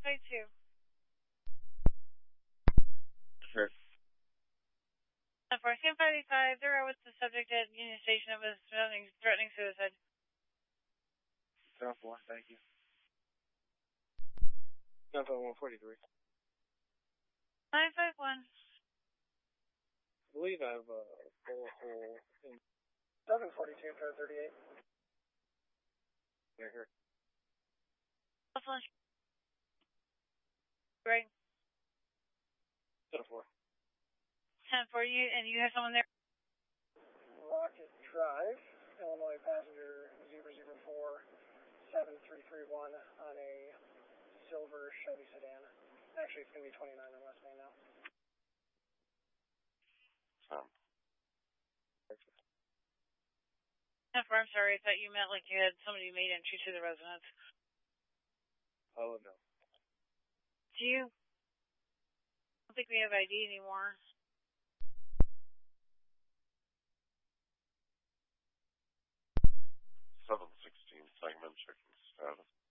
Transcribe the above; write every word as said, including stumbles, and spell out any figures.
five two. Sure. ten four, scan five eight five, they're out with the subject at Union Station that was threatening, threatening suicide. ten four, thank you. nine five one forty-three. nine five one. I believe I have a bullet hole in seven forty-two, car thirty-eight. Right here. Right. ten four. ten four, you, and you have someone there? Rocket Drive, Illinois passenger zero zero four seven three three one on a silver Chevy sedan. Actually, it's going to be twenty-nine in West Main now. Um. ten four, I'm sorry, I thought you meant like you had somebody made entry to the residence. Oh, no. Do you? I don't think we have I D anymore. seven sixteen segment checking status.